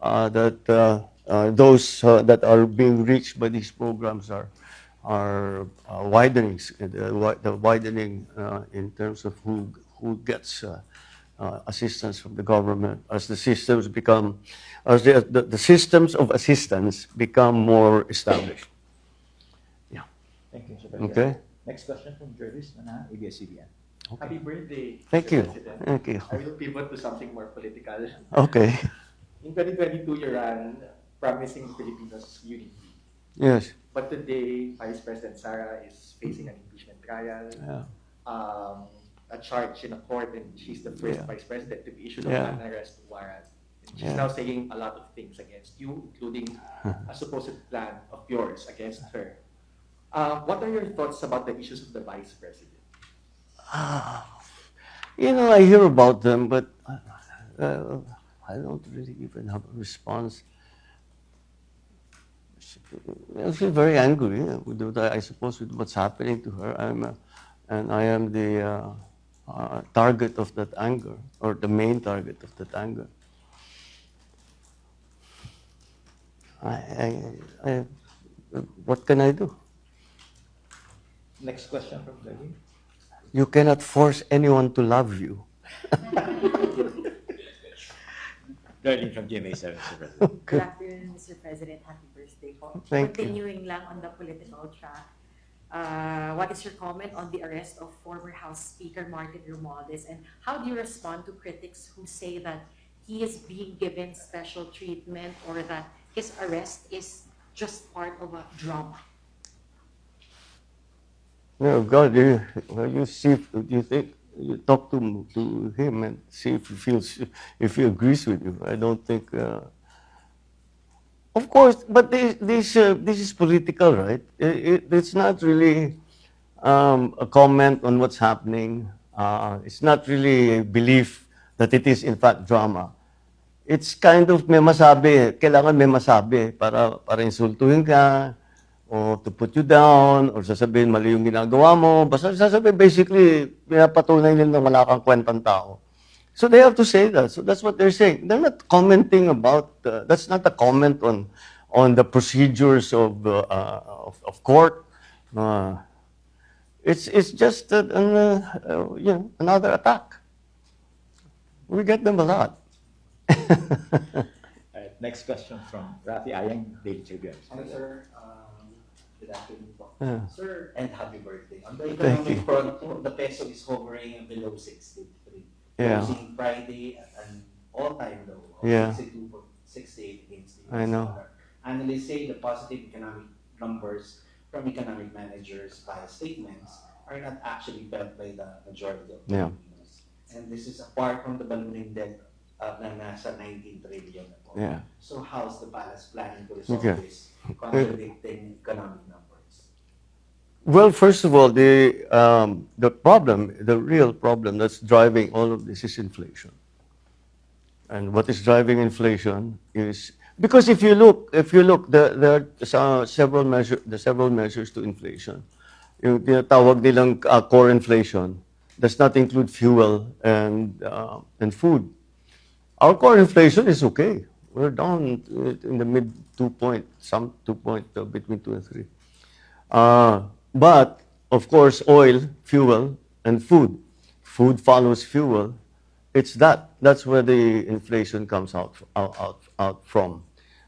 those that are being reached by these programs are widening, the widening in terms of who gets assistance from the government as the systems become, as the systems of assistance become more established. Yeah. Thank you, Mr. President. Okay. Next question from Jervis Mana, ABS-CBN. Happy birthday, Thank Mr. you. President. Thank you. I will pivot to something more political. Okay. In 2022, you ran promising Filipinos unity. Yes. But today, Vice President Sara is facing an impeachment trial, Yeah. a charge in a court, and she's the first Yeah. Vice President to be issued Yeah. an arrest warrant. And she's Yeah. now saying a lot of things against you, including a supposed plan of yours against her. What are your thoughts about the issues of the Vice President? I hear about them, but I don't really even have a response. I feel very angry with I suppose with what's happening to her. And I am the target of that anger, or the main target of that anger. What can I do? Next question from Darlene. You cannot force anyone to love you. Darlene from GMA7, Mr. President. Good afternoon, Mr. President. Happy birthday po. Thank you. Continuing lang on the political track, what is your comment on the arrest of former House Speaker Martin Romualdez, and how do you respond to critics who say that he is being given special treatment or that his arrest is just part of a drama? No, God, you see, you think, you talk to him and see if he feels, if he agrees with you. I don't think. Of course, but this is political, right? It's not really a comment on what's happening. It's not really a belief that it is in fact drama. It's kind of may masabi, kailangan may masabi para insultuhin ka, or to put you down, or sasabihin mali yung ginagawa mo. Basta sasabihin, basically, pinapatunay nila na wala kang kwentang tao. So they have to say that. So that's what they're saying. They're not commenting about, that's not a comment on the procedures of court. It's just another attack. We get them a lot. Alright, next question from Rafi Ayang, Daily Tribune. Hello, sir. Good afternoon po. Yeah. Sir, and happy birthday. On the Thank economic you. front po, the peso is hovering below 63. Yeah. Closing Friday at an all-time low of Yeah. 62.68 against the I US know. dollar. Analysts say the positive economic numbers from economic managers via statements are not actually felt by the majority of Yeah. Filipinos. And this is apart from the ballooning debt na nasa 19 trillion na po. Yeah. So how's the palace planning to resolve Okay. this contradicting economic numbers? Well, first of all, the problem, the real problem that's driving all of this is inflation. And what is driving inflation is because if you look, there are several measures to inflation. Yung tinatawag nilang core inflation does not include fuel and food. Our core inflation is okay. We're down in the mid 2 point, between 2 and 3. But of course, oil, fuel, and food. Food follows fuel. It's that's where the inflation comes out from.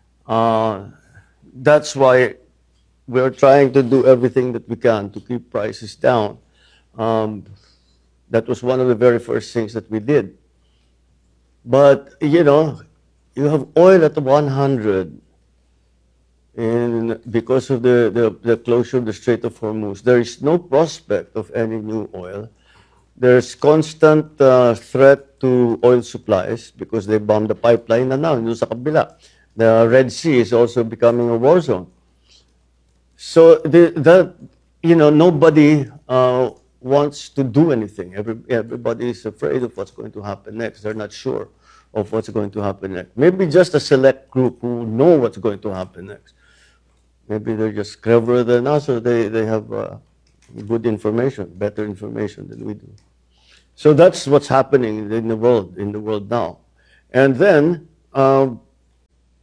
That's why we're trying to do everything that we can to keep prices down. That was one of the very first things that we did. But you have oil at 100. And because of the closure of the Strait of Hormuz, there is no prospect of any new oil. There's constant threat to oil supplies because they bombed the pipeline na now, sa kabila. The Red Sea is also becoming a war zone. So nobody wants to do anything. Everybody is afraid of what's going to happen next. They're not sure of what's going to happen next. Maybe just a select group who know what's going to happen next. Maybe they're just cleverer than us, or they have good information, better information than we do. So that's what's happening in the world now. And then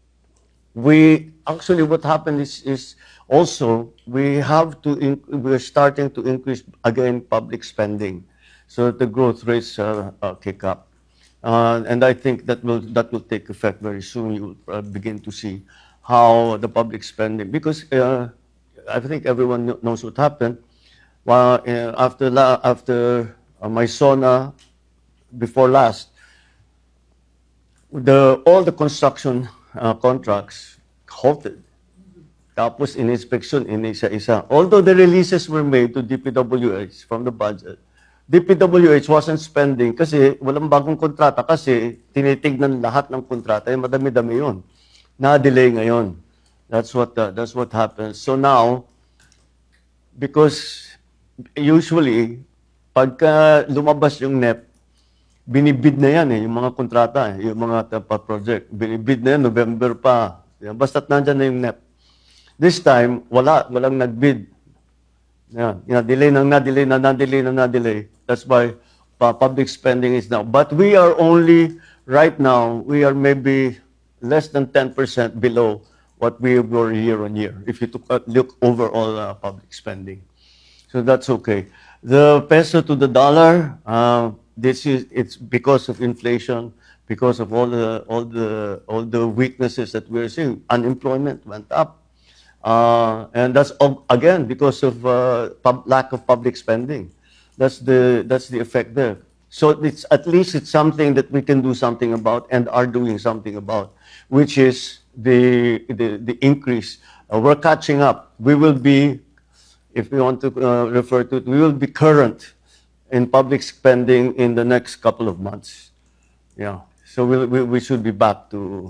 we actually what happened is also we're starting to increase again public spending, so that the growth rates kick up, and I think that will take effect very soon. You will begin to see how the public spending, because I think everyone knows what happened. Well, after my SONA before last, all the construction contracts halted. Tapos in-inspection, inisa-isa. Although the releases were made to DPWH from the budget, DPWH wasn't spending kasi walang bagong kontrata kasi tinitignan lahat ng kontrata, madami-dami yun. Na-delay ngayon. That's what happens. So now, because usually, pagka lumabas yung NEP, binibid na yan yung mga kontrata, yung mga project. Binibid na yan, November pa. Basta't nandyan na yung NEP. This time, walang nagbid. Yan, na-delay. That's why public spending is now. But we are only, right now, we are maybe less than 10% below what we were year on year, if you look overall public spending. So that's okay. The peso to the dollar, it's because of inflation, because of all the weaknesses that we're seeing. Unemployment went up, and that's again because of lack of public spending. That's the effect there. So at least it's something that we can do something about and are doing something about, which is the increase. We're catching up. We will be, if we want to refer to it, we will be current in public spending in the next couple of months. Yeah. So we should be back to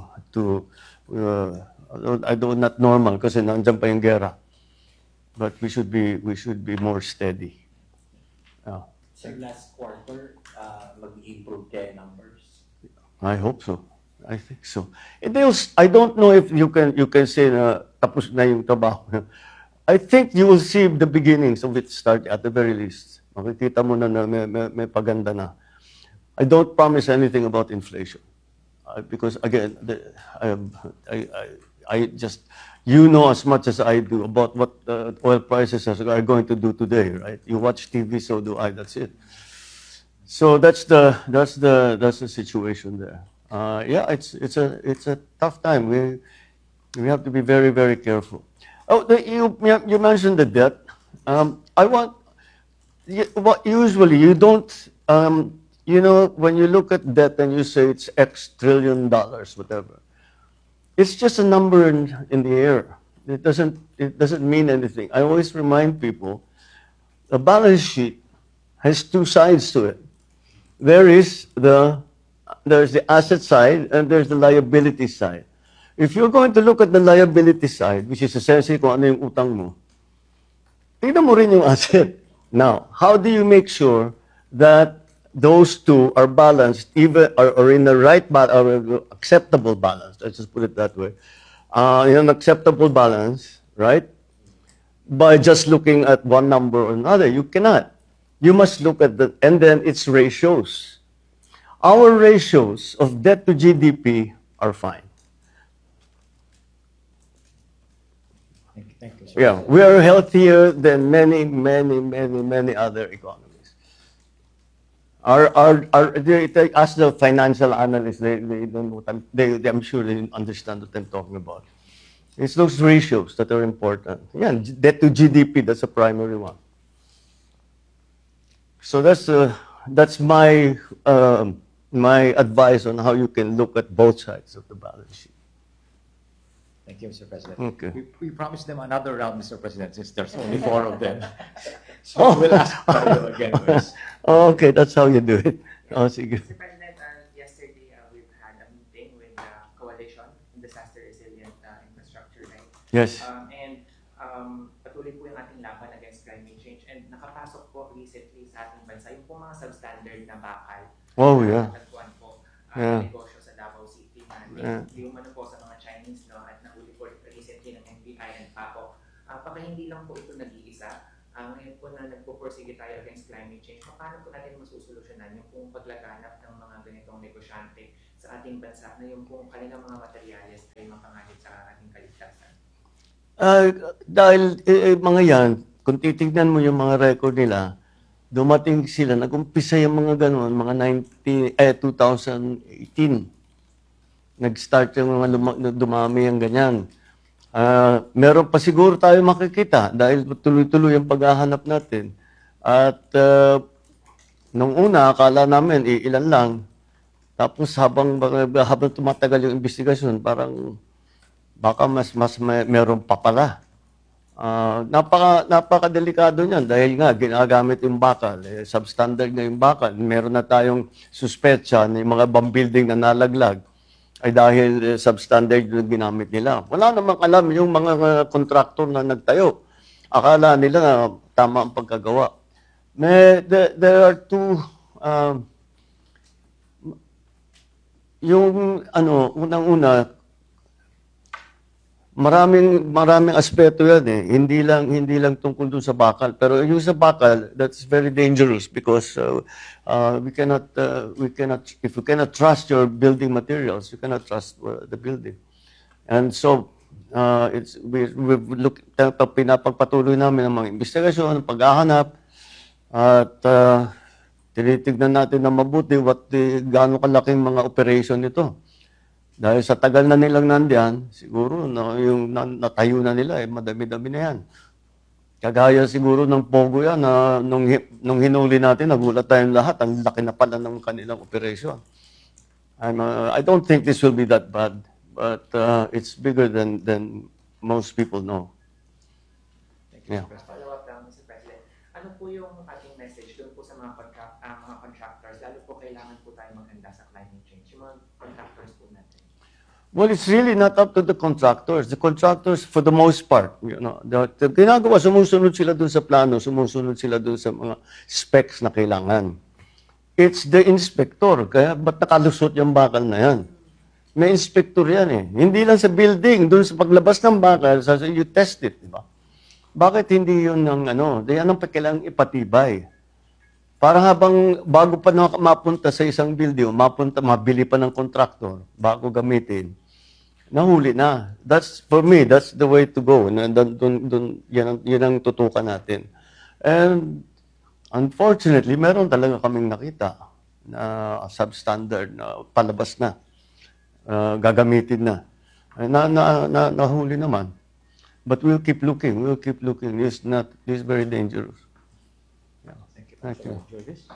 I don't not normal kasi nandiyan pa yung gera. But we should be more steady. Yeah. So last quarter, mag-improve their numbers. I hope so. I think so. I don't know if you can say na tapos na yung trabaho. I think you will see the beginnings of it start at the very least. Makikita mo na may paganda na. I don't promise anything about inflation. Because again, I just, you know as much as I do about what oil prices are going to do today, right? You watch TV, so do I, that's it. So that's the situation there. Yeah, it's a tough time. We have to be very, very careful. Oh, you mentioned the debt. Usually you don't, when you look at debt and you say it's X trillion dollars, whatever, it's just a number in the air. It doesn't mean anything. I always remind people, the balance sheet has two sides to it. There's the asset side and there's the liability side. If you're going to look at the liability side, which is essentially kung ano yung utang mo, tingnan mo rin yung asset. Now, how do you make sure that those two are balanced, even or in the right or acceptable balance? Let's just put it that way. In an acceptable balance, right? By just looking at one number or another, you cannot. You must look at and then its ratios. Our ratios of debt to GDP are fine. Thank you, sir. Yeah, we are healthier than many other economies. As the financial analysts, they don't know what I'm sure they understand what I'm talking about. It's those ratios that are important. Yeah, debt to GDP, that's a primary one. So that's my my advice on how you can look at both sides of the balance sheet. Thank you, Mr. President. Okay. We promised them another round, Mr. President, since there's only 4 of them. So we'll ask Mario again first. Oh, okay, that's how you do it. Oh, sige. Mr. President, yesterday we've had a meeting with the Coalition on Disaster Resilient Infrastructure, right? Yes. Patuloy po yung ating laban against climate change, and nakapasok po recently sa ating bansa yung po mga substandard na bakal. Oh, yeah. Natagpuan po Yeah. negosyo sa Davao City na Yeah. umano po sa mga Chinese, no, at nahuli po recently ng NBI and PAPO. Baka hindi lang po ito nag-iisa. Ngayon po na nagpo-pursige tayo against climate change, paano po natin masusolusyonan yung pong paglaganap ng mga ganitong negosyante sa ating bansa na yung pong kanilang mga materyales ay mapangalit sa ating Dahil mga yan, kung titignan mo yung mga record nila, dumating sila, nag-umpisa yung mga ganun, mga 2018. Nag-start yung mga dumami yung ganyan. Meron pa siguro tayo makikita dahil tuloy-tuloy ang paghahanap natin. At nung una, akala namin ilan lang. Tapos habang tumatagal yung investigasyon, parang baka mas meron pa pala. Napaka-delikado niyan dahil nga ginagamit yung bakal. Substandard na yung bakal. Meron na tayong suspetsa na yung mga bomb building na nalaglag ay dahil substandard yung ginamit nila. Wala namang alam yung mga kontraktor na nagtayo. Akala nila na tama ang pagkagawa. There are two, yung unang-una, maraming aspeto yan eh. Hindi lang tungkol dun sa bakal. Pero yung sa bakal, that's very dangerous because we cannot if you cannot trust your building materials, you cannot trust the building. And so pinapagpatuloy namin ang mga investigasyon, paghahanap at tinitignan natin na mabuti gaano kalaking mga operation nito. Dahil sa tagal na nilang nandiyan, siguro yung natayo na nila, madami-dami na yan. Kagaya siguro ng Pogo yan, na nung hinuli natin, nagulat tayong lahat, ang laki na pala ng kanilang operation. And, I don't think this will be that bad, but it's bigger than most people know. Thank you, Yeah. Mr. President. Follow-up lang, Mr. President. Ano po yung ating message doon po sa mga contractors? Lalo po kailangan po tayo maghanda sa climate change. Yung mga contractors po natin. Well, it's really not up to the contractors. The contractors, for the most part, the ginagawa, sumusunod sila dun sa plano, sumusunod sila dun sa mga specs na kailangan. It's the inspector. Kaya ba't nakalusot yung bakal na yan? May inspector yan eh. Hindi lang sa building, dun sa paglabas ng bakal, you test it, di ba? Bakit hindi yun ang yan ang kailangang ipatibay? Para bago pa mapunta sa isang building, mabili pa ng contractor, bago gamitin, nahuli na. For me, that's the way to go. Yan ang tutukan natin. And unfortunately, meron talaga kaming nakita na substandard na palabas na, gagamitin na. Nahuli naman. But we'll keep looking. This is very dangerous. Thank you. Thank you. Jervis?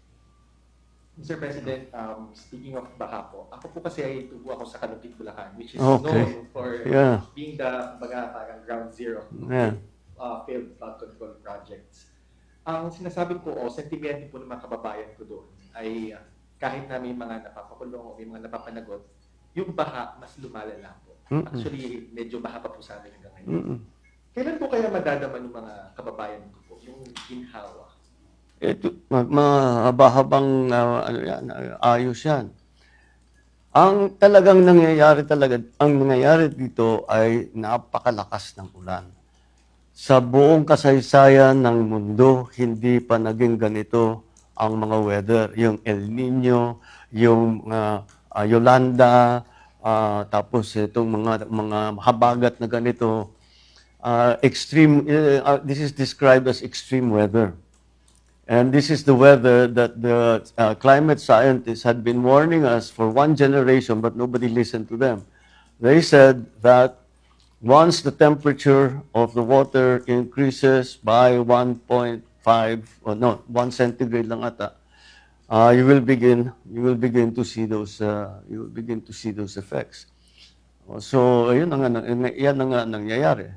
Mr. President, speaking of baha po, ako po kasi ay tubo ako sa Kalupit, Bulacan, which is Okay. known for Yeah. being the parang ground zero Yeah. failed flood control projects. Ang sinasabi ko sentimento po ng mga kababayan ko doon ay kahit na may mga napapakulong o may mga napapanagot, yung baha mas lumalala po. Mm-mm. Actually, medyo baha pa po sa amin hanggang ngayon. Mm-mm. Kailan po kaya madadaman ng mga kababayan ko po, yung ginhawa? Ito, mahaba-habang ayos yan. Ang talagang nangyayari dito ay napakalakas ng ulan. Sa buong kasaysayan ng mundo, hindi pa naging ganito ang mga weather. Yung El Nino, yung Yolanda, tapos itong mga habagat na ganito. This is described as extreme weather. And this is the weather that the climate scientists had been warning us for one generation, but nobody listened to them. They said that once the temperature of the water increases by 1.5, 1 centigrade lang ata, you will begin to see those effects. So, yan ang nangyayari.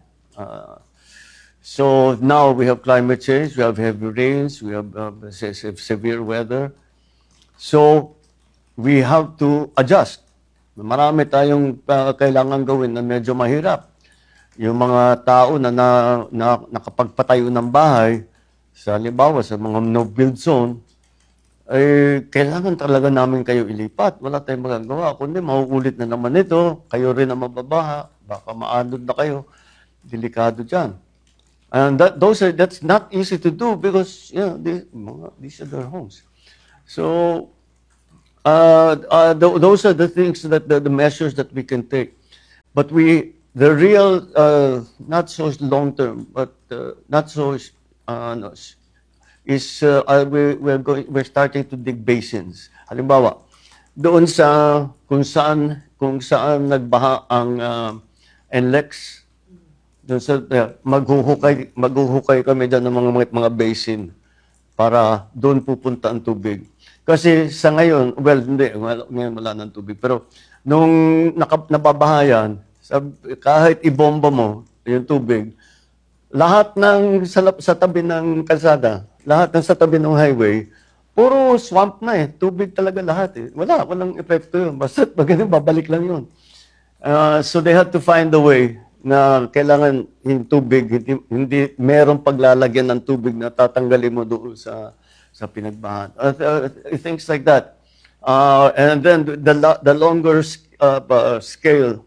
So now we have climate change, we have heavy rains, we have severe weather. So we have to adjust. Marami tayong kailangan gawin na medyo mahirap. Yung mga tao na nakapagpatayo ng bahay, sa halimbawa sa mga no-build zone, ay kailangan talaga namin kayo ilipat. Wala tayong magagawa. Kundi mauulit na naman ito, kayo rin ang mababaha, baka maanod na kayo. Delikado dyan. And that's not easy to do because these are their homes. So those are the things the measures that we can take. But we the real, not so long term, but not so, no, is we're starting to dig basins. Halimbawa, doon sa kung saan nagbaha ang NLEX, doon sa maghuhukay kami diyan ng mga basin para doon pupunta ang tubig. Kasi sa ngayon, well, hindi, ngayon wala ng tubig. Pero nung nababahayan, kahit ibomba mo yung tubig, lahat ng sa tabi ng kalsada, lahat ng sa tabi ng highway, puro swamp na eh. Tubig talaga lahat eh. Walang epekto yun. Basta magaling, babalik lang yun. So they had to find a way na kailangan yung tubig, hindi merong paglalagyan ng tubig na tatanggalin mo doon sa pinagbahan. Things like that. And then the longer scale,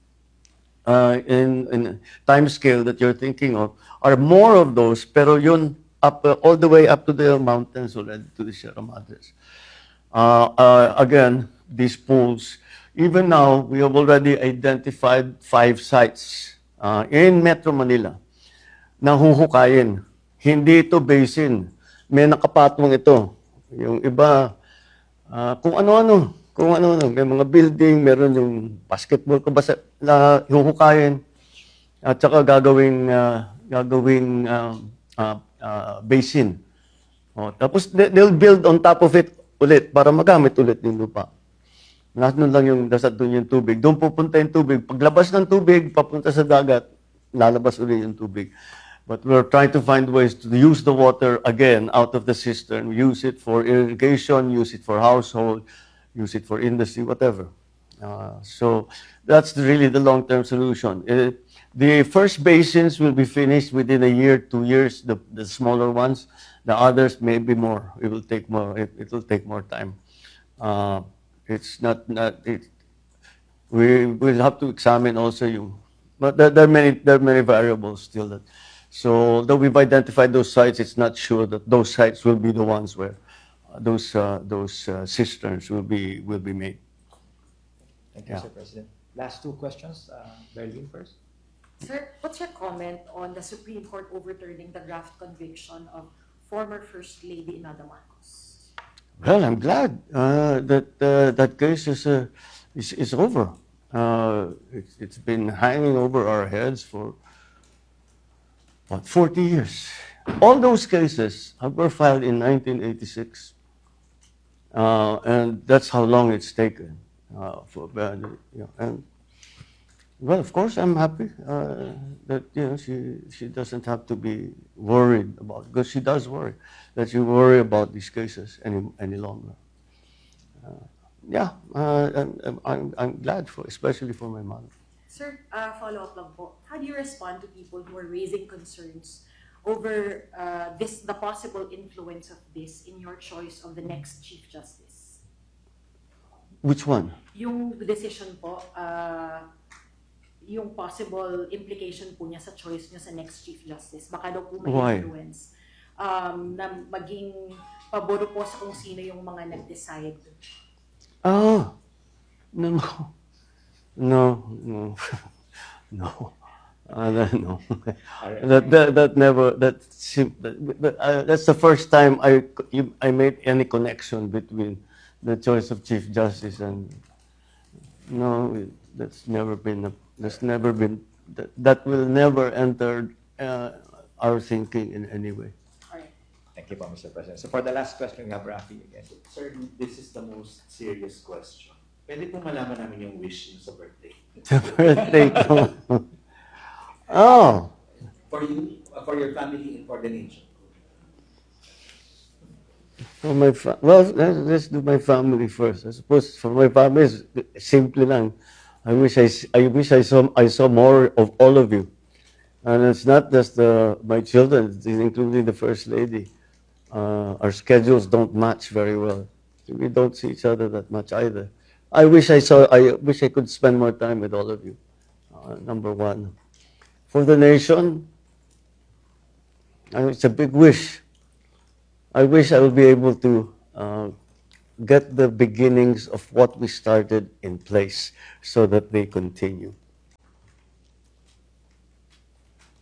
in time scale that you're thinking of are more of those, pero yun up all the way up to the mountains already, to the Sierra Madres. Again, these pools, even now, we have already identified 5 sites in Metro Manila na huhukayin. Hindi ito basin. May nakapatong ito. Yung iba, kung ano-ano. May mga building, meron yung basketball ko basta na huhukayin. At saka gagawing basin. Tapos they'll build on top of it ulit para magamit ulit yung lupa. Doon lang yung doon yung tubig. Doon pupunta yung tubig. Paglabas ng tubig, papunta sa dagat, lalabas ulit yung tubig. But we're trying to find ways to use the water again out of the cistern. Use it for irrigation, use it for household, use it for industry, whatever. So that's really the long-term solution. The first basins will be finished within a year, 2 years, the smaller ones. The others may be more. It will take more. It will take more time. It's not. We will have to examine also you. But there are many variables still. So though we've identified those sites, it's not sure that those sites will be the ones where those cisterns will be made. Thank you, Yeah. Mr. President. Last 2 questions. Berlin first. Sir, what's your comment on the Supreme Court overturning the draft conviction of former First Lady Imelda Marcos? Well, I'm glad that case is over. It's been hanging over our heads for 40 years. All those cases were filed in 1986, and that's how long it's taken. And well, of course, I'm happy that she doesn't have to be worried about, because she does worry that you worry about these cases any longer. I'm glad especially for my mother. Sir, follow-up lang po. How do you respond to people who are raising concerns over the possible influence of this in your choice of the next Chief Justice? Which one? Yung decision po, yung possible implication po niya sa choice niya sa next Chief Justice. Baka daw po may Why? influence na maging paboro po sa kung sino yung mga nag-decide. Oh, no. No. No. That never. That's the first time I made any connection between the choice of Chief Justice and no. That's never been. That will never enter our thinking in any way. Alright. Thank you, Mr. President. So for the last question, we have Rafi again. Sir, this is the most serious question. Pwede po malaman namin yung wish niyo sa birthday. The birthday ko. Oh. For you, for your family, and for the nation. For well, let's do my family first. I suppose for my family, it's simple lang. I wish I saw more of all of you, and it's not just my children, including the First Lady. Our schedules don't match very well. We don't see each other that much either. I wish I could spend more time with all of you. Number one, for the nation, it's a big wish. I wish I would be able to get the beginnings of what we started in place so that they continue.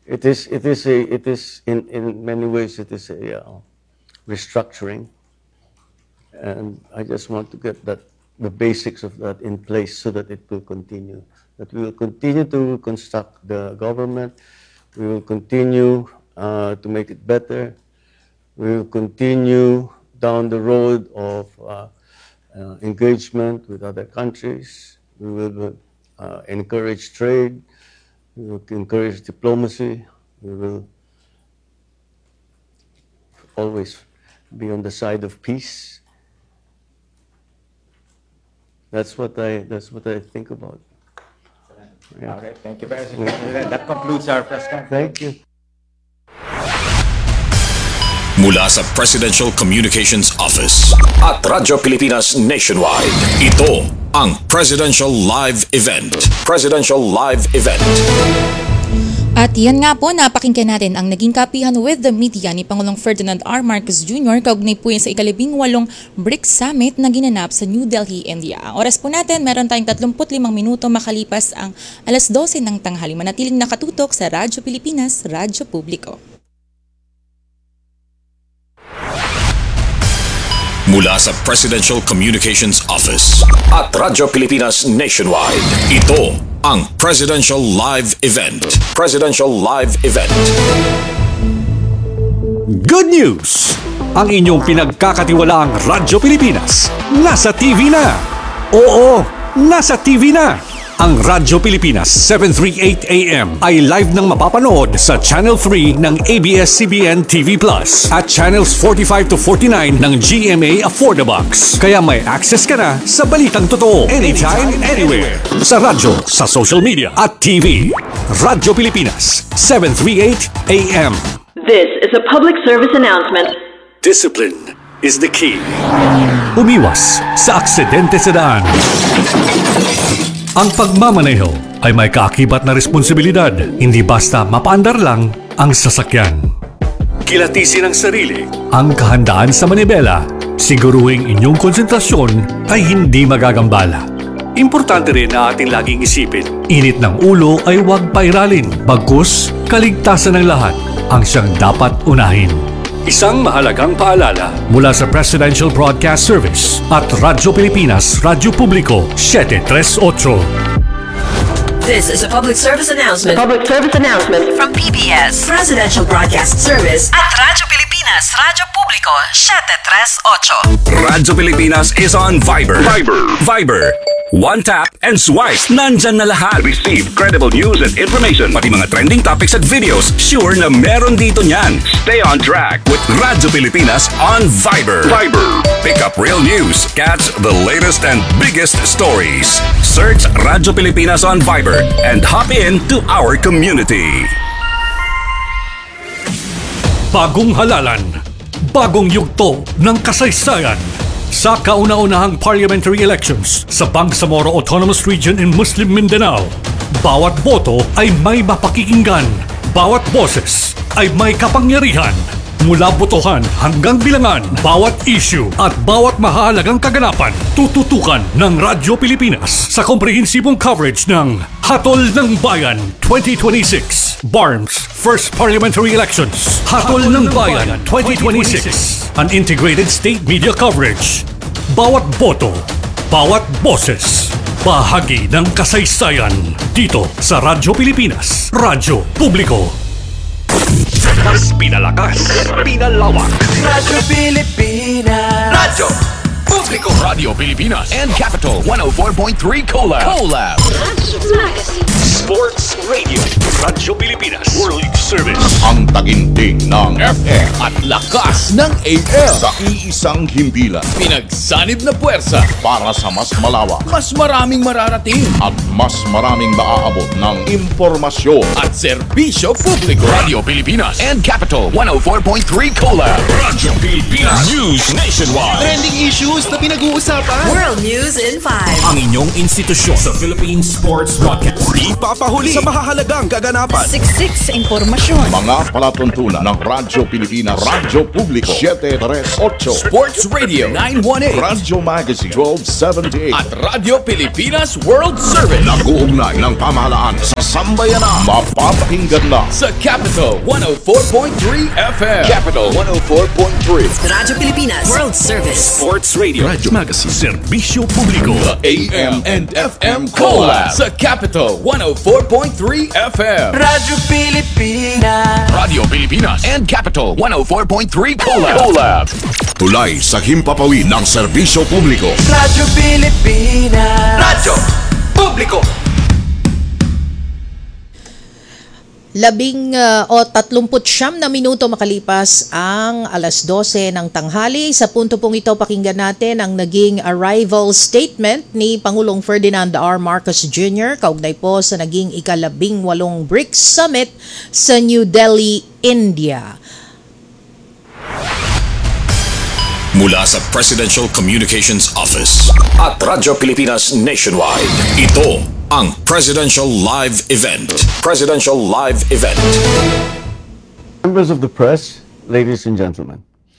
it is in many ways it is a restructuring, and I just want to get the basics of that in place so that it will continue. That we will continue to construct the government. We will continue to make it better. We will continue down the road of engagement with other countries. We will encourage trade. We will encourage diplomacy. We will always be on the side of peace. That's what I think about. All right, thank you, President. That concludes our press conference. Thank you. Mula sa Presidential Communications Office at Radyo Pilipinas Nationwide, ito ang Presidential Live Event. Presidential Live Event. At yan nga po, napakinggan natin ang naging kapihan with the media ni Pangulong Ferdinand R. Marcos Jr. kaugnay po yan sa ika-18 BRICS Summit na ginanap sa New Delhi, India. Ang oras po natin, meron tayong 35 minuto makalipas ang alas 12 ng tanghali. Manatiling nakatutok sa Radyo Pilipinas, Radyo Publiko. Mula sa Presidential Communications Office at Radyo Pilipinas Nationwide, ito ang Presidential Live Event. Presidential Live Event. Good news! Ang inyong pinagkakatiwalaang Radyo Pilipinas nasa TV na! Oo, nasa TV na! Ang Radyo Pilipinas 738 AM ay live nang mapapanood sa Channel 3 ng ABS-CBN TV Plus at Channels 45 to 49 ng GMA Affordabox. Kaya may access ka na sa balitang totoo anytime, anywhere. Sa radyo, sa social media at TV. Radyo Pilipinas 738 AM. This is a public service announcement. Discipline is the key. Umiwas sa aksidente sa daan. Ang pagmamaneho ay may kaakibat na responsibilidad, hindi basta mapaandar lang ang sasakyan. Kilatisin ang sarili, ang kahandaan sa manibela, siguruhing inyong konsentrasyon ay hindi magagambala. Importante rin na ating laging isipin, init ng ulo ay huwag pairalin, bagkus kaligtasan ng lahat ang siyang dapat unahin. Isang mahalagang paalala mula sa Presidential Broadcast Service at Radyo Pilipinas, Radyo Publiko, 738. This is a public service announcement. Public service announcement From PBS, Presidential Broadcast Service at Radyo Pilipinas, Radyo Publiko, 738. Radyo Pilipinas is on Viber. Viber. One tap and swipe. Nandyan na lahat. Receive credible news and information. Pati mga trending topics at videos. Sure na meron dito niyan. Stay on track with Radyo Pilipinas on Viber. Pick up real news. Catch the latest and biggest stories. Search Radyo Pilipinas on Viber and hop in to our community. Bagong halalan, bagong yugto ng kasaysayan. Sa kauna-unahang parliamentary elections sa Bangsamoro Autonomous Region in Muslim Mindanao, bawat boto ay may mapakikinggan, bawat boses ay may kapangyarihan. Mula botohan hanggang bilangan, bawat issue at bawat mahalagang kaganapan, tututukan ng Radyo Pilipinas sa komprehensibong coverage ng Hatol ng Bayan 2026. BARMS First Parliamentary Elections. Hatol ng Bayan 2026. An integrated state media coverage. Bawat boto, bawat boses, bahagi ng kasaysayan. Dito sa Radyo Pilipinas, Radyo Publiko. Mas pinalakas, pinalawak. Radyo Pilipinas. Radyo Publiko. Radio Pilipinas and Capital 104.3 Collab. Sports Radio. Radyo Pilipinas. World Service. Ang taginting ng FM at lakas ng AM. Sa iisang himpilan. Pinagsanib na puwersa Para sa mas malawak mas maraming mararating at mas maraming maaabot ng impormasyon. at serbisyo publiko. Radio Pilipinas and Capital 104.3 Collab. Radyo Pilipinas News Nationwide. Trending issues na pinag-uusapan. World News in 5. Ang inyong institusyon sa Philippine Sports Broadcast. Ipapahuli sa mahahalagang kaganapan. Siksik sa impormasyon. Mga palatuntunan ng Radyo Pilipinas, Radyo Publiko 738, Sports Radio 918 Radyo Magazine 1278, at Radyo Pilipinas World Service nag-uugnay ng pamahalaan sa sambayanan. Mapapakinggan na sa Capital 104.3 FM. Capital 104.3 Radyo Pilipinas World Service. Sports Radio Radyo Magazine. Serbisyo Publiko. AM and FM Collab sa Capital 104.3 FM. Radyo Pilipinas. Radio Pilipinas and Capital 104.3 Collab. tulay sa himpapawid ng serbisyo publiko. Radyo Pilipinas. Radyo Publiko. 39 na minuto makalipas ang alas 12 ng tanghali. Sa punto pong ito, pakinggan natin ang naging arrival statement ni Pangulong Ferdinand R. Marcos Jr. kaugnay po sa naging ika-18 BRICS Summit sa New Delhi, India. Mula sa Presidential Communications Office at Radyo Pilipinas Nationwide, ito ang Presidential Live Event. Presidential Live Event. Members of the press, ladies and gentlemen,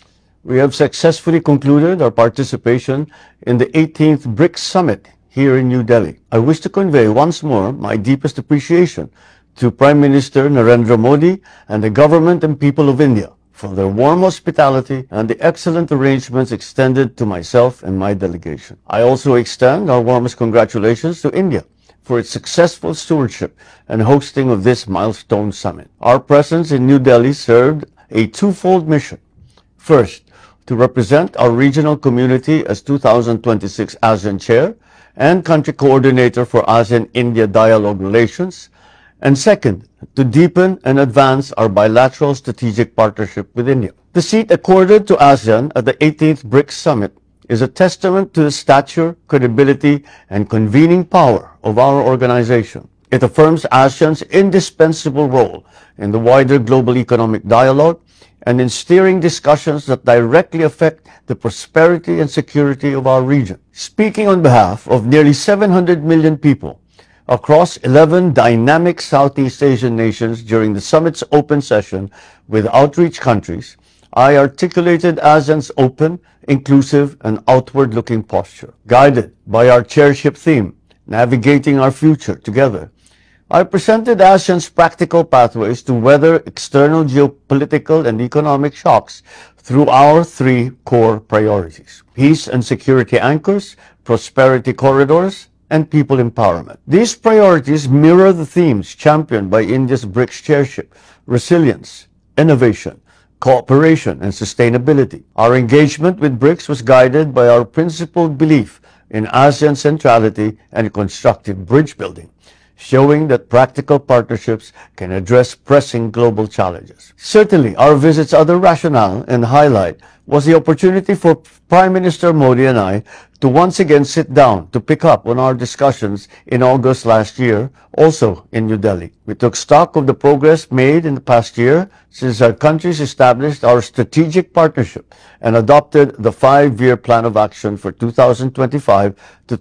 we have successfully concluded our participation in the 18th BRICS Summit here in New Delhi. I wish to convey once more my deepest appreciation to Prime Minister Narendra Modi and the government and people of India for their warm hospitality and the excellent arrangements extended to myself and my delegation. I also extend our warmest congratulations to India for its successful stewardship and hosting of this milestone summit. Our presence in New Delhi served a twofold mission. First, to represent our regional community as 2026 ASEAN Chair and Country Coordinator for ASEAN-India Dialogue Relations, and second, to deepen and advance our bilateral strategic partnership with India. The seat accorded to ASEAN at the 18th BRICS Summit is a testament to the stature, credibility, and convening power of our organization. It affirms ASEAN's indispensable role in the wider global economic dialogue and in steering discussions that directly affect the prosperity and security of our region. Speaking on behalf of nearly 700 million people, across 11 dynamic Southeast Asian nations during the summit's open session with outreach countries, I articulated ASEAN's open, inclusive, and outward-looking posture. Guided by our chairship theme, Navigating Our Future Together, I presented ASEAN's practical pathways to weather external geopolitical and economic shocks through our three core priorities: peace and security anchors, prosperity corridors, and people empowerment. These priorities mirror the themes championed by India's BRICS chairship: resilience, innovation, cooperation, and sustainability. Our engagement with BRICS was guided by our principled belief in ASEAN centrality and constructive bridge building, showing that practical partnerships can address pressing global challenges. Certainly, our visit's other rationale and highlight was the opportunity for Prime Minister Modi and I to once again sit down to pick up on our discussions in August last year, also in New Delhi. We took stock of the progress made in the past year since our countries established our strategic partnership and adopted the 5-year plan of action for 2025 to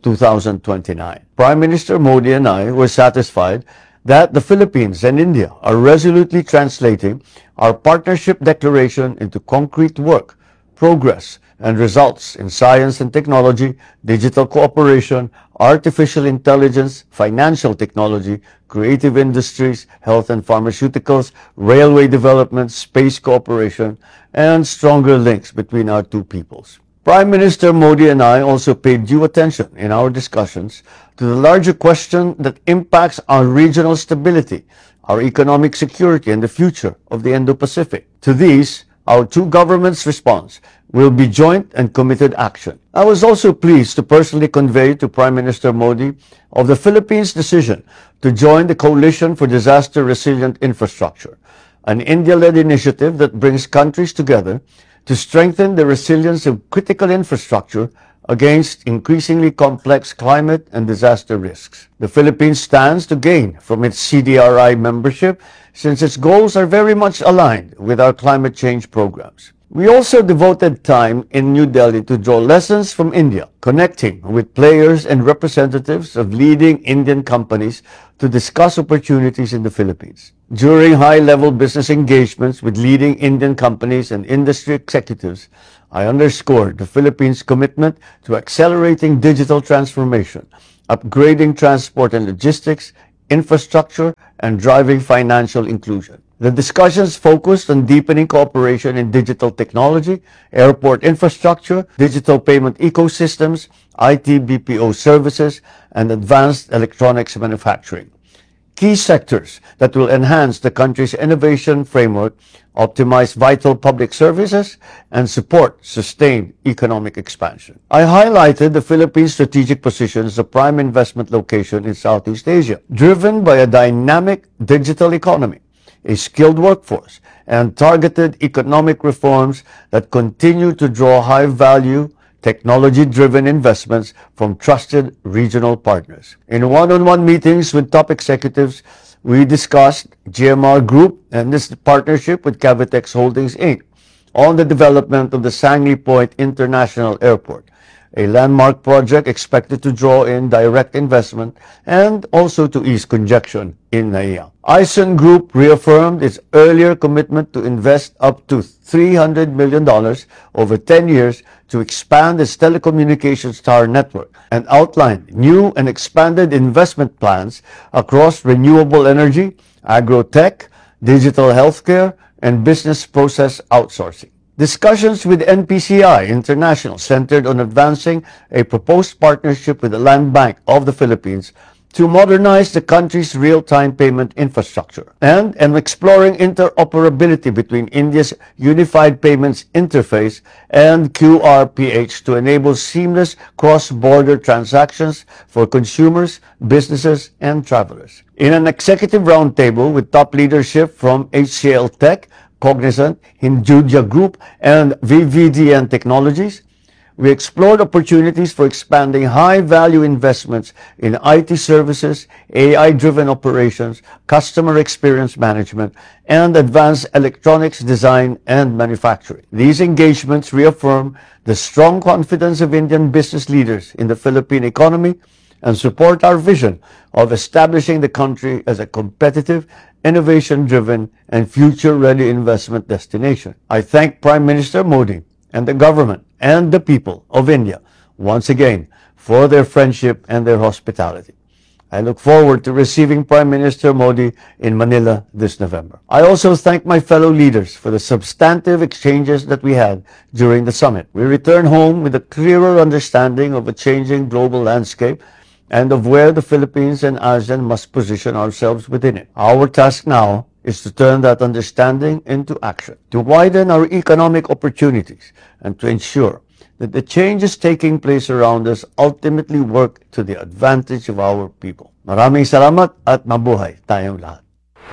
2029. Prime Minister Modi and I were satisfied that the Philippines and India are resolutely translating our partnership declaration into concrete work, progress, and results in science and technology, digital cooperation, artificial intelligence, financial technology, creative industries, health and pharmaceuticals, railway development, space cooperation, and stronger links between our two peoples. Prime Minister Modi and I also paid due attention in our discussions to the larger question that impacts our regional stability, our economic security, and the future of the Indo-Pacific. To these, our two governments' response will be joint and committed action. I was also pleased to personally convey to Prime Minister Modi of the Philippines' decision to join the Coalition for Disaster Resilient Infrastructure, an India-led initiative that brings countries together to strengthen the resilience of critical infrastructure against increasingly complex climate and disaster risks. The Philippines stands to gain from its CDRI membership since its goals are very much aligned with our climate change programs. We also devoted time in New Delhi to draw lessons from India, connecting with players and representatives of leading Indian companies to discuss opportunities in the Philippines. During high-level business engagements with leading Indian companies and industry executives, I underscored the Philippines' commitment to accelerating digital transformation, upgrading transport and logistics, infrastructure, and driving financial inclusion. The discussions focused on deepening cooperation in digital technology, airport infrastructure, digital payment ecosystems, IT BPO services, and advanced electronics manufacturing. Key sectors that will enhance the country's innovation framework, optimize vital public services, and support sustained economic expansion. I highlighted the Philippines' strategic position as a prime investment location in Southeast Asia, driven by a dynamic digital economy, a skilled workforce, and targeted economic reforms that continue to draw high-value, technology-driven investments from trusted regional partners. In one-on-one meetings with top executives, we discussed GMR Group and this partnership with Cavitex Holdings, Inc. on the development of the Sangley Point International Airport, a landmark project expected to draw in direct investment and also to ease congestion in NAIA. Ison Group reaffirmed its earlier commitment to invest up to $300 million over 10 years to expand its telecommunications tower network and outlined new and expanded investment plans across renewable energy, agrotech, digital healthcare, and business process outsourcing. Discussions with NPCI International centered on advancing a proposed partnership with the Land Bank of the Philippines to modernize the country's real-time payment infrastructure and exploring interoperability between India's Unified Payments Interface and QRPH to enable seamless cross-border transactions for consumers, businesses, and travelers. In an executive roundtable with top leadership from HCL Tech, Cognizant, Hinduja Group, and VVDN Technologies, we explored opportunities for expanding high-value investments in IT services, AI-driven operations, customer experience management, and advanced electronics design and manufacturing. These engagements reaffirm the strong confidence of Indian business leaders in the Philippine economy and support our vision of establishing the country as a competitive, innovation-driven, and future-ready investment destination. I thank Prime Minister Modi and the government and the people of India once again for their friendship and their hospitality. I look forward to receiving Prime Minister Modi in Manila this November. I also thank my fellow leaders for the substantive exchanges that we had during the summit. We return home with a clearer understanding of a changing global landscape and of where the Philippines and ASEAN must position ourselves within it. Our task now is to turn that understanding into action, to widen our economic opportunities, and to ensure that the changes taking place around us ultimately work to the advantage of our people. Maraming salamat at mabuhay tayong lahat.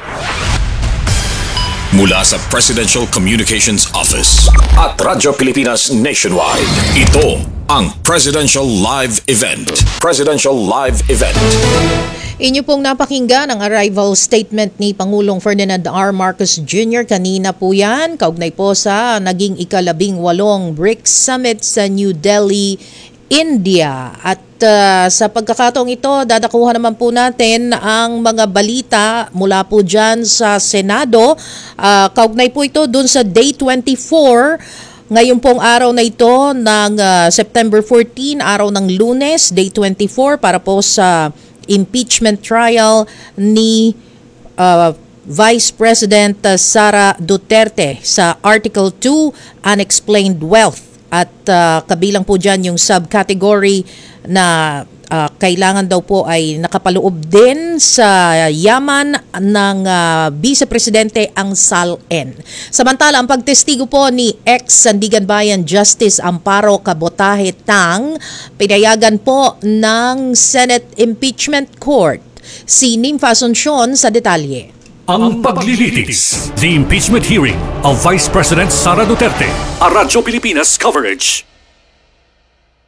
Mula sa Presidential Communications Office at Radyo Pilipinas Nationwide, ito ang Presidential Live Event. Presidential Live Event. Inyo pong napakinggan ang arrival statement ni Pangulong Ferdinand R. Marcos Jr. Kanina po yan, kaugnay po sa naging ika-18 BRICS Summit sa New Delhi, India. At sa pagkakataong ito, dadakuhan naman po natin ang mga balita mula po dyan sa Senado. Kaugnay po ito dun sa Day 24, ngayon pong araw na ito ng September 14, araw ng Lunes, Day 24, para po sa impeachment trial ni Vice President Sara Duterte sa Article 2, Unexplained Wealth. At kabilang po dyan yung subcategory na kailangan daw po ay nakapaloob din sa yaman ng Vice Presidente ang SALN. Samantala, ang pagtestigo po ni ex-Sandigan Bayan Justice Amparo Cabotaje Tang, pinayagan po ng Senate Impeachment Court. Si Nympha Asuncion sa detalye. Ang paglilitis, the impeachment hearing of Vice President Sara Duterte. A Radyo Pilipinas coverage.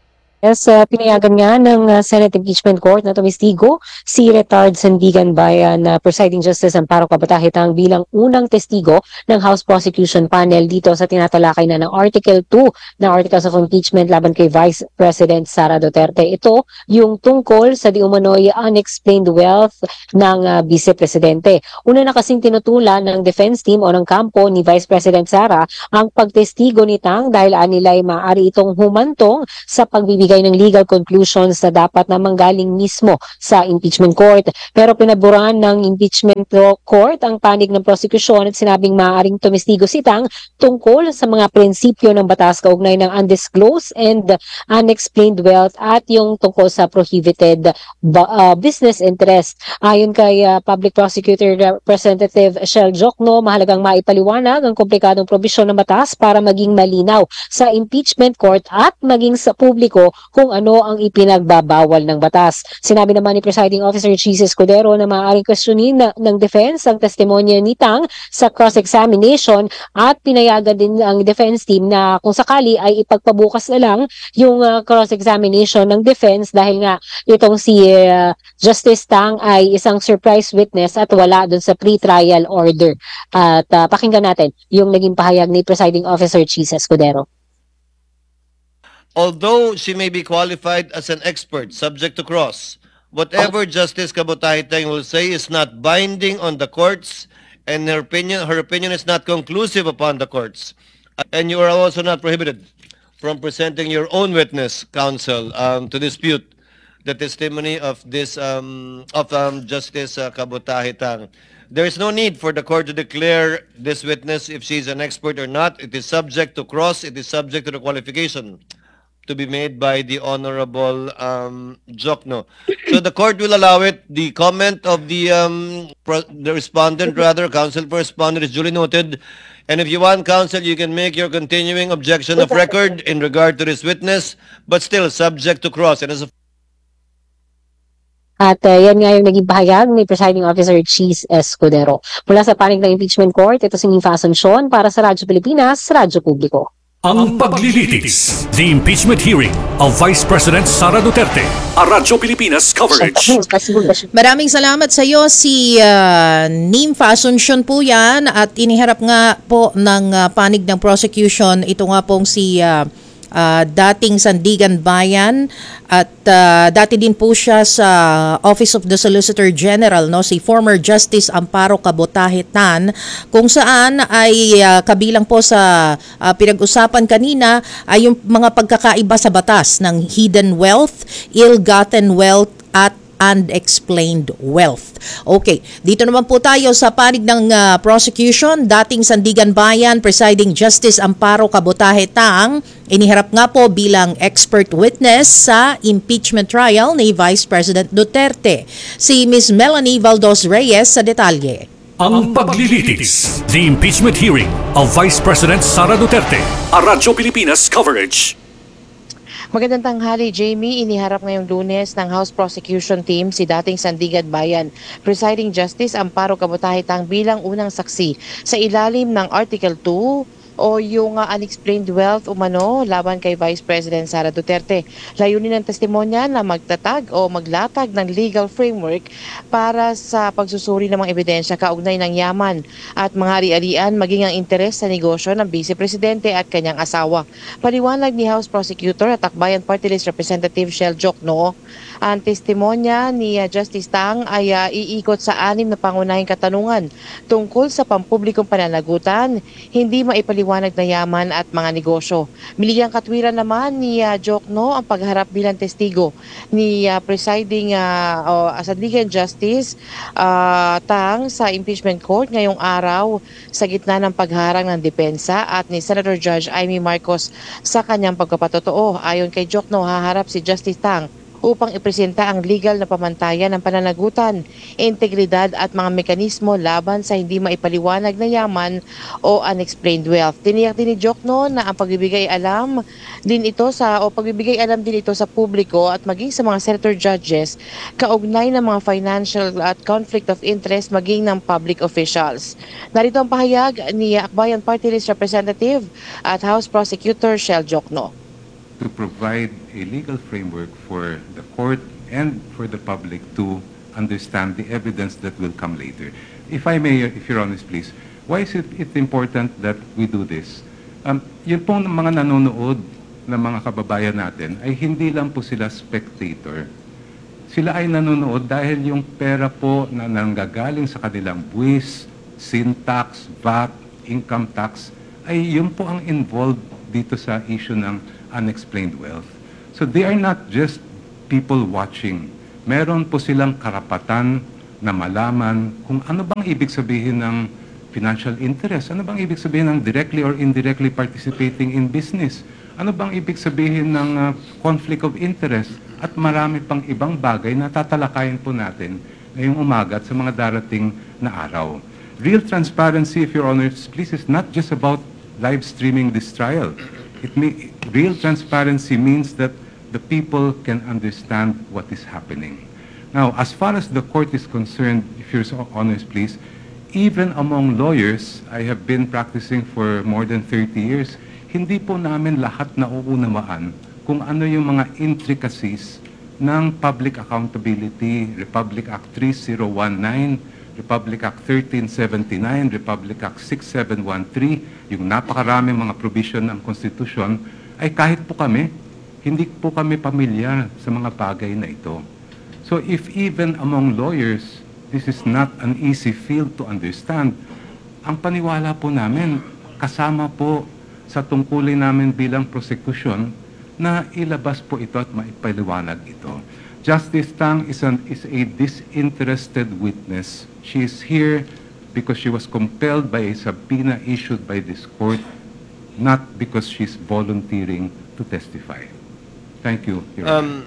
Pinayagan nga ng Senate Impeachment Court na tumistigo si Retard Sandigan Bayan na Presiding Justice Amparo Kabutahitang bilang unang testigo ng House Prosecution Panel dito sa tinatalakay na ng Article 2 ng Articles of Impeachment laban kay Vice President Sara Duterte. Ito yung tungkol sa di umano'y unexplained wealth ng Vice Presidente. Una na kasing tinutulan ng defense team o ng kampo ni Vice President Sara ang pagtestigo ni Tang dahil nila'y maaari itong humantong sa pagbibigay ng legal conclusions na dapat na manggaling mismo sa impeachment court. Pero pinaboran ng impeachment court ang panig ng prosekusyon at sinabing maaaring tumistigo si Tang tungkol sa mga prinsipyo ng batas kaugnay ng undisclosed and unexplained wealth at yung tungkol sa prohibited business interest. Ayon kay Public Prosecutor Representative Shell Jokno, mahalagang maipaliwanag ang komplikadong probisyon ng batas para maging malinaw sa impeachment court at maging sa publiko kung ano ang ipinagbabawal ng batas. Sinabi naman ni Presiding Officer Chis Escudero na maaaring questionin ng defense ang testimonya ni Tang sa cross-examination at pinayagan din ang defense team na kung sakali ay ipagpabukas na lang yung cross-examination ng defense dahil nga itong si Justice Tang ay isang surprise witness at wala dun sa pre-trial order. At pakinggan natin yung naging pahayag ni Presiding Officer Chis Escudero. Although she may be qualified as an expert subject to cross, whatever Justice Kabutahitang will say is not binding on the courts and her opinion is not conclusive upon the courts. And you are also not prohibited from presenting your own witness, counsel, to dispute the testimony of this Justice Kabutahitang. There is no need for the court to declare this witness if she is an expert or not. It is subject to cross. It is subject to the qualification to be made by the Honorable Jokno. So the court will allow it. The comment of the respondent, rather, counsel for respondent, is duly noted. And if you want, counsel, you can make your continuing objection of record in regard to this witness, but still subject to cross. And as a At yan nga yung naging pahayag ni Presiding Officer Chis Escudero. Mula sa panig ng impeachment court, ito si Ninfa Asuncion para sa Radyo Pilipinas, Radyo Publiko. Ang paglilitis, the impeachment hearing of Vice President Sara Duterte, a Radyo Pilipinas coverage. Maraming salamat sa iyo si Ninfa Asuncion po yan at iniharap nga po ng panig ng prosecution ito nga pong si dating Sandigan Bayan at dati din po siya sa Office of the Solicitor General, no, si former Justice Amparo Kabutahitang, kung saan ay kabilang po sa pinag-usapan kanina ay yung mga pagkakaiba sa batas ng hidden wealth, ill-gotten wealth at unexplained wealth. Okay, dito naman po tayo sa panig ng prosecution. Dating Sandigan Bayan, Presiding Justice Amparo Kabutahitang, iniharap nga po bilang expert witness sa impeachment trial ni Vice President Duterte. Si Ms. Melanie Valdos Reyes sa detalye. Ang paglilitis, the impeachment hearing of Vice President Sara Duterte, a Radyo Pilipinas coverage. Magandang tanghali, Jamie. Iniharap ngayong Lunes ng House Prosecution Team si dating Sandigan Bayan, Presiding Justice Amparo Kabutahitang bilang unang saksi sa ilalim ng Article 2 o yung unexplained wealth umano laban kay Vice President Sara Duterte. Layunin ng testimonya na magtatag o maglatag ng legal framework para sa pagsusuri ng mga ebidensya kaugnay ng yaman at mga ari-arian maging ang interes sa negosyo ng Vice Presidente at kanyang asawa. Paliwanag ni House Prosecutor at Akbayan Party List Representative Shell Jokno, ang testimonya ni Justice Tang ay iikot sa 6 na pangunahing katanungan tungkol sa pampublikong pananagutan, hindi maipaliwanag na yaman at mga negosyo. Miliang katwiran naman ni Jokno ang pagharap bilang testigo ni Presiding Sandigan Justice Tang sa impeachment court ngayong araw sa gitna ng pagharang ng depensa at ni Senator Judge Amy Marcos sa kanyang pagpapatotoo. Ayon kay Jokno, haharap si Justice Tang upang ipresenta ang legal na pamantayan ng pananagutan, integridad at mga mekanismo laban sa hindi maipaliwanag na yaman o unexplained wealth. Tiniyak din ni Jokno na ang pagbibigay alam din ito sa publiko at maging sa mga senator judges kaugnay ng mga financial at conflict of interest maging ng public officials. Narito ang pahayag ni Akbayan Party List Representative at House Prosecutor Shell Jokno. to provide a legal framework for the court and for the public to understand the evidence that will come later. If I may, if Your Honor, please, why is it important that we do this? Yun pong mga nanonood ng mga kababayan natin ay hindi lang po sila spectator. Sila ay nanonood dahil yung pera po na nanggagaling sa kanilang buwis, sin tax, VAT, income tax, ay yun po ang involved dito sa issue ng unexplained wealth. So they are not just people watching. Meron po silang karapatan na malaman kung ano bang ibig sabihin ng financial interest, ano bang ibig sabihin ng directly or indirectly participating in business, ano bang ibig sabihin ng conflict of interest, at marami pang ibang bagay na tatalakayin po natin ngayong umaga at sa mga darating na araw. Real transparency, if Your Honor, please, is not just about live streaming this trial. Real transparency means that the people can understand what is happening. Now, as far as the court is concerned, if Your Honor, please, even among lawyers, I have been practicing for more than 30 years, hindi po namin lahat nauunawaan kung ano yung mga intricacies ng Public Accountability, Republic Act 3019, Republic Act 1379, Republic Act 6713, yung napakaraming mga provision ng Constitution, ay kahit po kami, hindi po kami pamilyar sa mga bagay na ito. So if even among lawyers, this is not an easy field to understand, ang paniwala po namin, kasama po sa tungkulin namin bilang prosecution, na ilabas po ito at maipaliwanag ito. Justice Tang is a disinterested witness. She is here because she was compelled by a subpoena issued by this court, not because she's volunteering to testify. Thank you, Your Honor.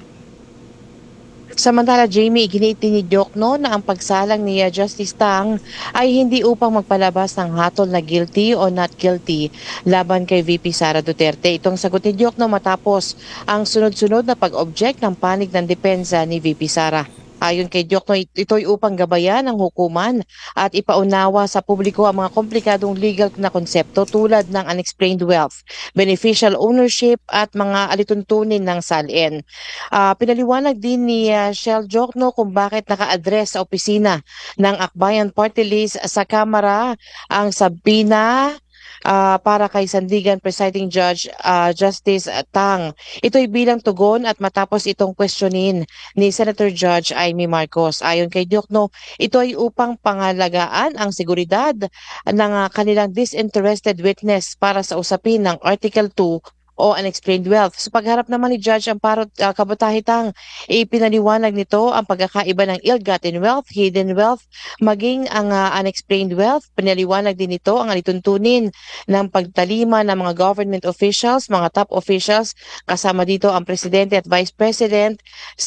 Samantala, Jamie, iginitinidok na ang pagsalang ni Justice Tang ay hindi upang magpalabas ng hatol na guilty o not guilty laban kay VP Sara Duterte. Itong sagot ni Diokno matapos ang sunod-sunod na pag-object ng panig ng depensa ni VP Sara. Ayon kay Diokno, ito'y upang gabayan ang hukuman at ipaunawa sa publiko ang mga komplikadong legal na konsepto tulad ng unexplained wealth, beneficial ownership at mga alituntunin ng salin. Pinaliwanag din ni Shell Diokno kung bakit naka-address sa opisina ng Akbayan Party List sa Kamara ang sabina para kay Sandigan Presiding Judge Justice Tang. Ito'y bilang tugon at matapos itong questionin ni Senator Judge Amy Marcos. Ayon kay Diokno, ito ay upang pangalagaan ang seguridad ng kanilang disinterested witness para sa usapin ng Article 2 o unexplained wealth. Sa pagharap naman ni Judge Amparo Kabutahitang, ipinaliwanag nito ang pagkakaiba ng ill-gotten wealth, hidden wealth, maging ang unexplained wealth. Pinaliwanag din nito ang alituntunin ng pagtalima ng mga government officials, mga top officials, kasama dito ang Presidente at Vice President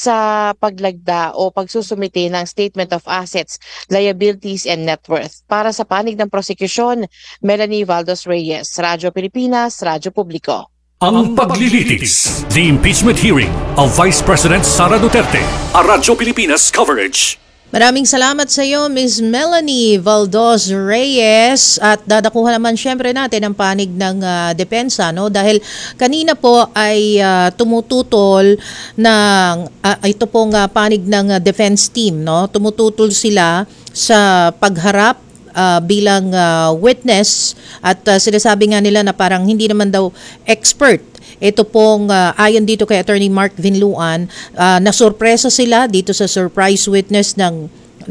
sa paglagda o pagsusumite ng Statement of Assets, Liabilities and Net Worth. Para sa panig ng prosecution, Melanie Valdos Reyes, Radyo Pilipinas, Radyo Publiko. Ang paglilitis, the impeachment hearing of Vice President Sara Duterte, a Radyo Pilipinas coverage. Maraming salamat sa iyo, Ms. Melanie Valdos Reyes, at dadakuhan naman syempre natin ang panig ng depensa, no? Dahil kanina po ay tumututol ng ito pong panig ng defense team, no? Tumututol sila sa pagharap bilang witness at sinasabi nga nila na parang hindi naman daw expert. Ito pong ayon dito kay Attorney Mark Vinluan, nasurpresa sila dito sa surprise witness ng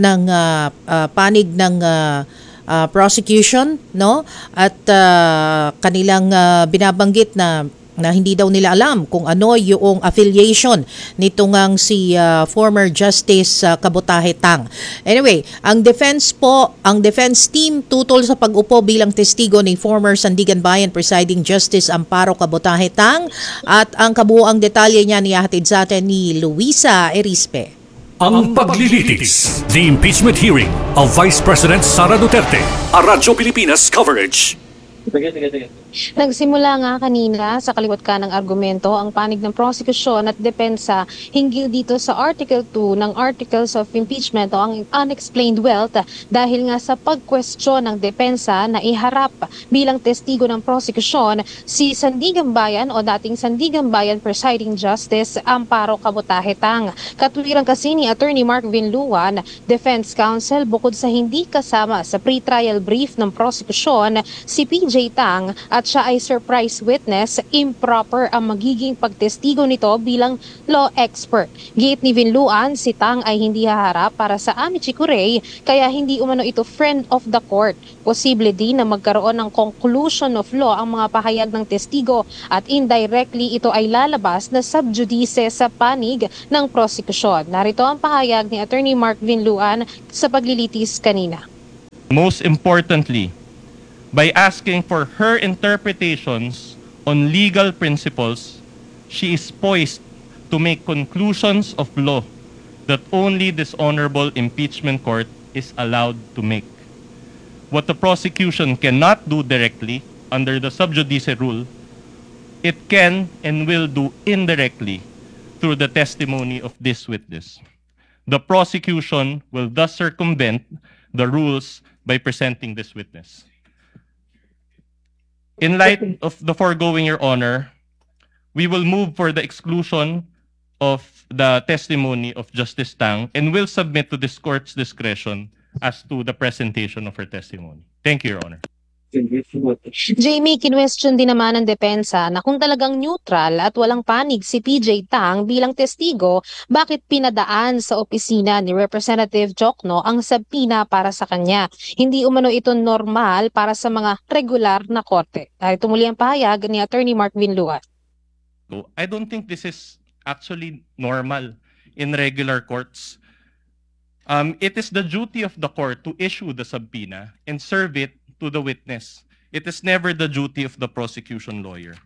panig ng prosecution, no? At kanilang binabanggit na hindi daw nila alam kung ano yung affiliation nito ngang si former Justice Kabutahe Tang. Anyway, ang defense team tutol sa pag-upo bilang testigo ni former Sandigan Bayan Presiding Justice Amparo Kabutahe Tang, at ang kabuuang detalye niya niyahatid sa atin ni Luisa Erispe. Ang paglilitis, the impeachment hearing of Vice President Sara Duterte, a Radyo Pilipinas coverage. Sige. Nagsimula nga kanina sa kaliwat ka ng argumento ang panig ng prosekusyon at depensa hinggil dito sa Article 2 ng Articles of Impeachment o ang unexplained wealth dahil nga sa pagkwestiyon ng depensa na iharap bilang testigo ng prosekusyon si Sandigan Bayan o dating Sandigan Bayan Presiding Justice Amparo Cabutahe-Tang. Katwiran kasi ni Attorney Mark Vinluan, Defense Counsel, bukod sa hindi kasama sa pre-trial brief ng prosekusyon, si PJ Tang at siya ay surprise witness, improper ang magiging pagtestigo nito bilang law expert. Giit ni Vinluan, si Tang ay hindi haharap para sa amici curiae kaya hindi umano ito friend of the court. Posible din na magkaroon ng conclusion of law ang mga pahayag ng testigo at indirectly ito ay lalabas na sub judice sa panig ng prosekusyon. Narito ang pahayag ni Attorney Mark Vinluan sa paglilitis kanina. Most importantly, by asking for her interpretations on legal principles, she is poised to make conclusions of law that only this honorable impeachment court is allowed to make. What the prosecution cannot do directly under the sub judice rule, it can and will do indirectly through the testimony of this witness. The prosecution will thus circumvent the rules by presenting this witness. In light of the foregoing, Your Honor, we will move for the exclusion of the testimony of Justice Tang and will submit to this court's discretion as to the presentation of her testimony. Thank you, Your Honor. Jamie, kinwestiyon din naman ng depensa na kung talagang neutral at walang panig si PJ Tang bilang testigo, bakit pinadaan sa opisina ni Representative Jokno ang subpoena para sa kanya? Hindi umano ito normal para sa mga regular na korte. Narito muli ang pahayag ni Attorney Mark Vinluan. I don't think this is actually normal in regular courts. It is the duty of the court to issue the subpoena and serve it to the witness. It is never the duty of the prosecution lawyer.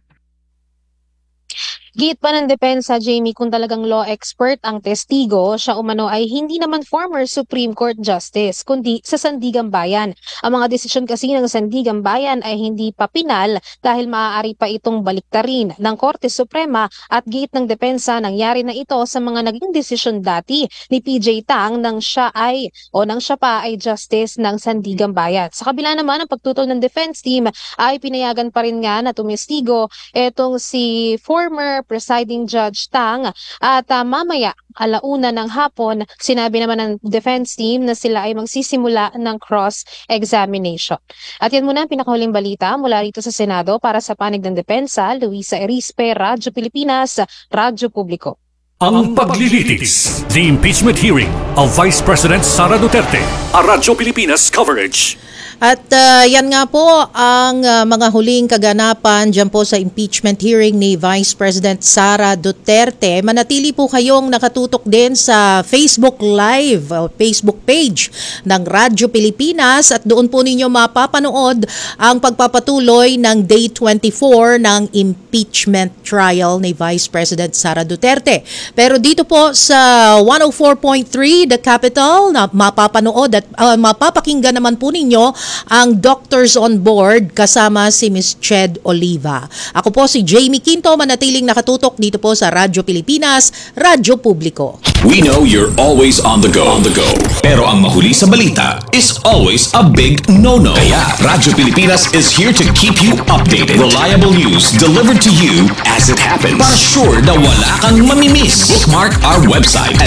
Giit pa ng depensa, Jamie, kung talagang law expert ang testigo, siya umano ay hindi naman former Supreme Court Justice, kundi sa Sandigan Bayan. Ang mga desisyon kasi ng Sandigan Bayan ay hindi pa pinal dahil maaari pa itong baliktarin ng Korte Suprema at giit ng depensa nangyari na ito sa mga naging desisyon dati ni PJ Tang nang siya pa ay Justice ng Sandigan Bayan. Sa kabila naman, ang pagtutol ng defense team ay pinayagan pa rin nga na tumestigo etong si former Presiding Judge Tang at mamaya 1:00 ng hapon sinabi naman ng defense team na sila ay magsisimula ng cross-examination. At yan muna ang pinakahuling balita mula rito sa Senado para sa panig ng depensa. Luisa Erispe, Radyo Pilipinas, Radyo Publiko. Ang paglilitis, the impeachment hearing of Vice President Sara Duterte, a Radyo Pilipinas coverage. At yan nga po ang mga huling kaganapan dyan po sa impeachment hearing ni Vice President Sara Duterte. Manatili po kayong nakatutok din sa Facebook Live, Facebook page ng Radyo Pilipinas at doon po ninyo mapapanood ang pagpapatuloy ng Day 24 ng impeachment trial ni Vice President Sara Duterte. Pero dito po sa 104.3 The Capital na mapapanood at mapapakinggan naman po ninyo ang Doctors on Board kasama si Ms. Ched Oliva. Ako po si Jamie Quinto, manatiling nakatutok dito po sa Radyo Pilipinas, Radyo Publiko. We know you're always on the go. Pero ang mahuli sa balita is always a big no-no. Kaya Radyo Pilipinas is here to keep you updated. Reliable news delivered to you as it happens. Para sure na wala kang mamimiss. Bookmark our website